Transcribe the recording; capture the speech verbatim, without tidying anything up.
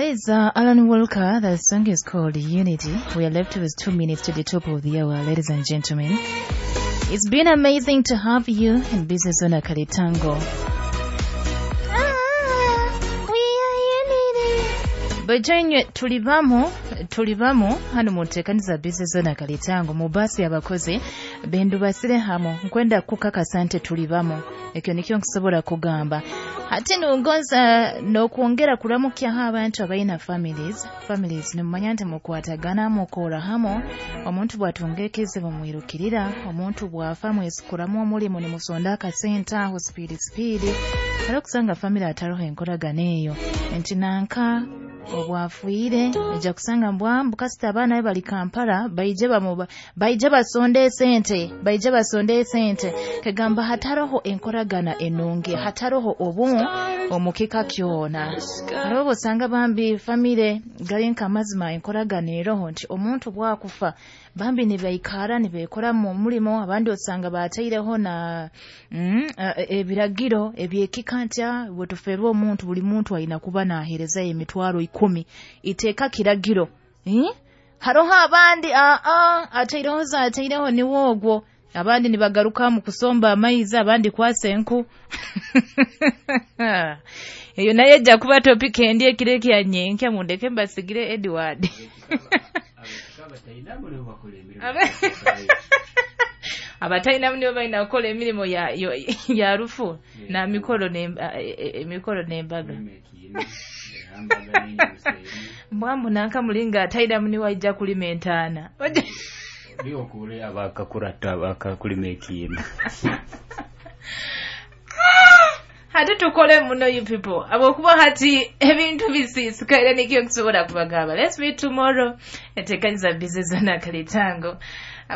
is uh, Alan Walker. The song is called Unity. We are left with two minutes to the top of the hour, ladies and gentlemen. It's been amazing to have you in Business Zone Kalitango. Bajanywe tulivamo tulivamo hano mutekaniza Business Zone Kalitango mu basi abakozi bendu basire hamo nkwenda kukakasa nte tulivamo ekyo nikyo nkusobola kugamba ate nongoza n'okwongera kulamukya abantu abalina families families nimanya nti mukwatagana mukola hamo omuntu bwatungekeze bamwirukirira omuntu bwafa mwesikulamu omulimu ne musonda akasenta aho speed speed kale kusanga family ataroho enkolagana eyo enti nanka obwafuire ejja kusanga mbwa mbukasita abaana be bali Kampala bayije bamuba bayije basonde sente bayije basonde sente kagamba hataroho enkolagana enunge hataroho obu omukika kyona alobo sanga bambi family galenka mazima enkolagana eroho nti omuntu bwakufa bambi ne bayikara ne bekola mu mulimo abandi osanga bataireho na mm, ebiragiro ebyekikantya bwetuferwa omuntu buli muntu alina kuba nahereza emitwalo ikumi iteeka kiragiro eh haroho abandi a a ataireho za ataireho ni wogwo abandi ni bagaruka mu kusomba amayizi abandi kwasenku eyo naye jja kuba topic endi ekireki yanyenke mundeke mbasigire Edward abatayina mniyo baina kola emilimo ya ya rufu na mikolo ne mikolo ne mbaga mbambu nanka mulinga atayida mni wajja kulimentana Dio kule abakakurata abakakulima ekiyima hati tukole muno you people abokuba hati ebintu bisisuka era nikyo kusobola kubagaba. Let's meet tomorrow etekaniza Business Zone Kalitango.